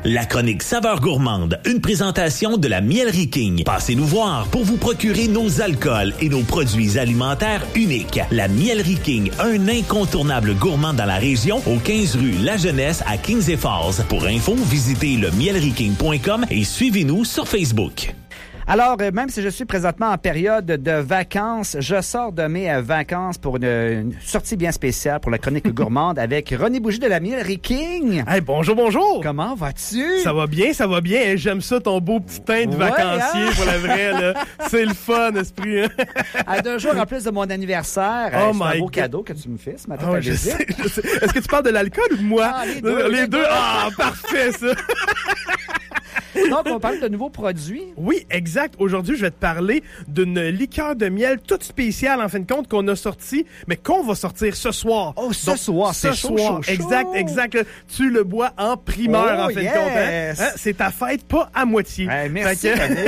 La chronique Saveurs gourmandes, une présentation de la Mielerie King. Passez nous voir pour vous procurer nos alcools et nos produits alimentaires uniques. La Mielerie King, un incontournable gourmand dans la région, au 15 rue La Jeunesse à Kings et Falls. Pour info, visitez lemielerieking.com et suivez-nous sur Facebook. Alors, même si je suis présentement en période de vacances, je sors de mes vacances pour une sortie bien spéciale pour la chronique gourmande avec René Bougie de la Mielerie King. Hey, bonjour, bonjour! Comment vas-tu? Ça va bien, ça va bien. Hey, j'aime ça, ton beau petit teint de vacancier, hein? Pour la vraie, là. C'est le fun, esprit. Hein? À 2 jours en plus de mon anniversaire, c'est un beau cadeau que tu me fais ce matin. Oh, je sais. Est-ce que tu parles de l'alcool ou de moi? Ah, les deux. Ah, parfait, ça! Donc, on parle de nouveaux produits. Oui, exact. Aujourd'hui, je vais te parler d'une liqueur de miel toute spéciale, en fin de compte, qu'on a sortie, mais qu'on va sortir ce soir. Oh, ce soir, c'est chaud. Exact. Tu le bois en primeur, en fin de compte. Hein? C'est ta fête, pas à moitié. Merci,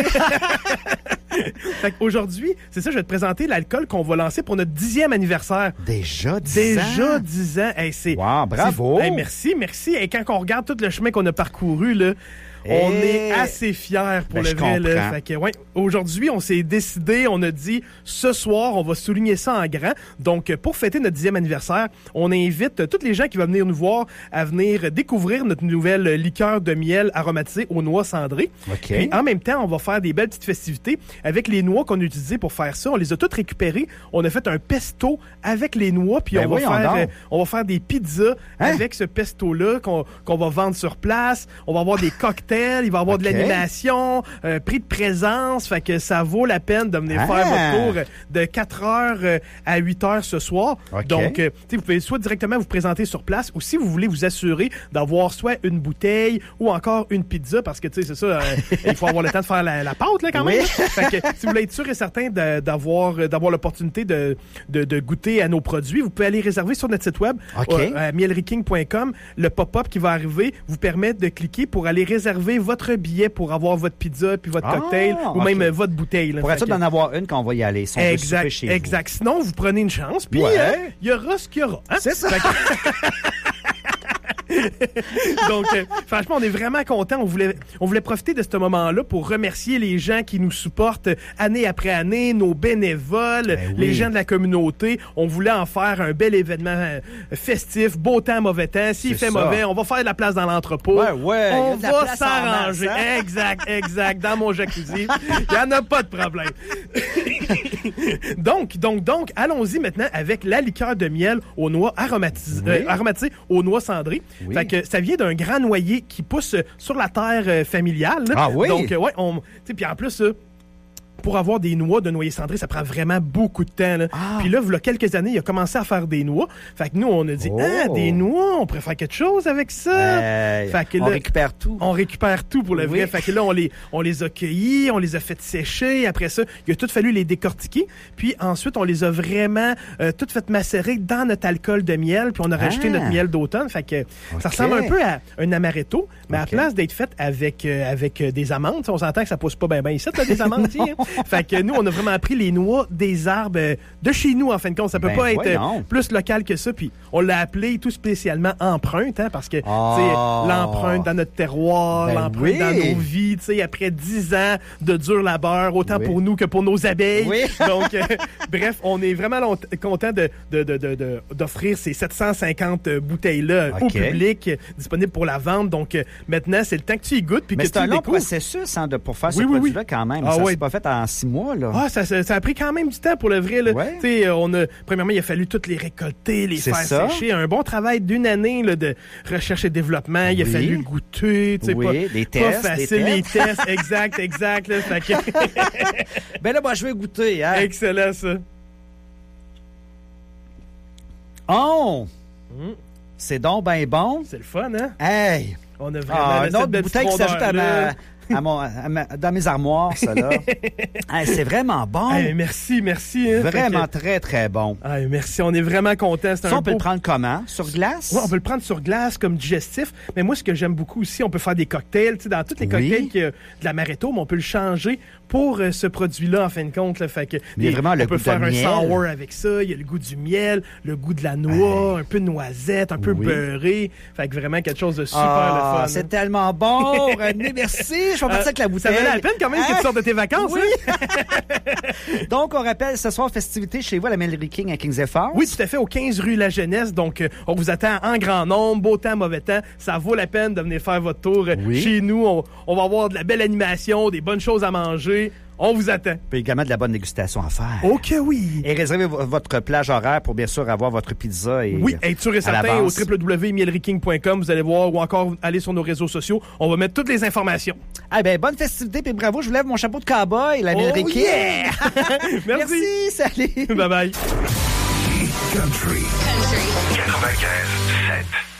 Fait qu'aujourd'hui, c'est ça, je vais te présenter l'alcool qu'on va lancer pour notre 10e anniversaire. Déjà 10 ans? Déjà 10 ans. Hey, wow, bravo! Hey, merci. Et quand on regarde tout le chemin qu'on a parcouru, là, on est assez fiers pour le vrai. Là. Fait que, aujourd'hui, on s'est décidé, on a dit, ce soir, on va souligner ça en grand. Donc, pour fêter notre 10e anniversaire, on invite tous les gens qui vont venir nous voir à venir découvrir notre nouvelle liqueur de miel aromatisée aux noix cendrées. Okay. Puis, en même temps, on va faire des belles petites festivités avec les noix qu'on a utilisées pour faire ça. On les a toutes récupérées. On a fait un pesto avec les noix, puis on va faire des pizzas avec ce pesto-là qu'on va vendre sur place. On va avoir des cocktails. Il va y avoir de l'animation, prix de présence, fait que ça vaut la peine de venir faire votre tour de 4h à 8h ce soir. Donc, vous pouvez soit directement vous présenter sur place ou si vous voulez vous assurer d'avoir soit une bouteille ou encore une pizza parce que, c'est ça, il faut avoir le temps de faire la pâte, là, quand même. Fait que, si vous voulez être sûr et certain d'avoir l'opportunité de goûter à nos produits, vous pouvez aller réserver sur notre site web, mielerieking.com. Le pop-up qui va arriver vous permet de cliquer pour aller réserver votre billet pour avoir votre pizza puis votre cocktail ou même votre bouteille. Là. Pour être sûr d'en avoir une quand on va y aller. Si on veut souper chez vous. Sinon, vous prenez une chance puis il y aura ce qu'il y aura. Hein? C'est ça. Donc, franchement, on est vraiment contents. On voulait profiter de ce moment-là pour remercier les gens qui nous supportent année après année, nos bénévoles, les gens de la communauté. On voulait en faire un bel événement festif, beau temps, mauvais temps. S'il fait mauvais, on va faire de la place dans l'entrepôt. On va s'arranger. Exact. Dans mon jacuzzi. Il n'y en a pas de problème. Donc, allons-y maintenant avec la liqueur de miel aux noix aromatisée aux noix cendrées. Fait que ça vient d'un grand noyer qui pousse sur la terre familiale. Ah oui? Donc, puis en plus, pour avoir des noix de noyer cendré, ça prend vraiment beaucoup de temps. Là. Puis là, il y a quelques années, il a commencé à faire des noix. Fait que nous, on a dit, des noix, on pourrait faire quelque chose avec ça. Fait que là, on récupère tout. On récupère tout pour le vrai. Fait que là, on les a cueillis, on les a fait sécher. Après ça, il a tout fallu les décortiquer. Puis ensuite, on les a vraiment tout fait macérer dans notre alcool de miel. Puis on a rajouté notre miel d'automne. Fait que ça ressemble un peu à un amaretto, mais à la place d'être fait avec des amandes, on s'entend que ça pousse pas bien ici, là, des amandes. Fait que nous, on a vraiment pris les noix des arbres de chez nous, en fin de compte. Ça peut pas être plus local que ça. Puis on l'a appelé tout spécialement empreinte, parce que l'empreinte dans notre terroir, l'empreinte dans nos vies, après 10 ans de dur labeur, autant pour nous que pour nos abeilles. Donc, bref, on est vraiment content d'offrir ces 750 bouteilles-là au public, disponibles pour la vente. Donc, maintenant, c'est le temps que tu y goûtes. Puis c'est un long processus pour faire ce produit-là quand même. Ça s'est pas fait en 6 mois, là. Ça a pris quand même du temps pour le vrai, là. Premièrement, il a fallu toutes les récolter, les faire sécher. Un bon travail d'1 année là, de recherche et développement. Il a fallu goûter, des tests. Pas facile, les tests. Exact, là. Fait que... Ben là, moi, je vais goûter, hein. Excellent, ça. C'est donc ben bon. C'est le fun, hein? Hey! On a vraiment une autre bouteille qui s'ajoute à dans mes armoires, ça, là. C'est vraiment bon. Merci. Hein, vraiment très, très bon. Merci, on est vraiment contents. On peut le prendre comment? Sur glace? Oui, on peut le prendre sur glace comme digestif. Mais moi, ce que j'aime beaucoup aussi, on peut faire des cocktails. Dans tous les cocktails de l'amaretto, mais on peut le changer pour ce produit-là, en fin de compte. Là. Fait que on peut faire un sour avec ça. Il y a le goût du miel, le goût de la noix, un peu de noisette, un peu beurré. Fait que vraiment quelque chose de super le fun. C'est tellement bon, René. Merci. Je vais partir avec la bouteille. Ça valait la peine quand même que tu sortes de tes vacances. Oui. Hein? Donc, on rappelle, ce soir, festivité chez vous à la Mielerie King à Kings Falls. Oui, tout à fait, au 15 rue La Jeunesse. Donc, on vous attend en grand nombre, beau temps, mauvais temps. Ça vaut la peine de venir faire votre tour chez nous. On va avoir de la belle animation, des bonnes choses à manger. On vous attend. Puis également de la bonne dégustation à faire. OK, oui. Et réservez votre plage horaire pour bien sûr avoir votre pizza. Oui, être sûr et certain au www.mielriking.com. Vous allez voir ou encore aller sur nos réseaux sociaux. On va mettre toutes les informations. Bonne festivité puis bravo. Je vous lève mon chapeau de cowboy, la Mielerie King. Yeah! Merci, salut. Bye bye. Country 95.7.